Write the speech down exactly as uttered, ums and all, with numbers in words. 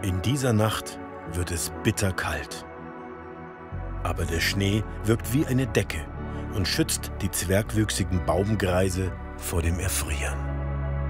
In dieser Nacht wird es bitterkalt. Aber der Schnee wirkt wie eine Decke und schützt die zwergwüchsigen Baumgreise vor dem Erfrieren.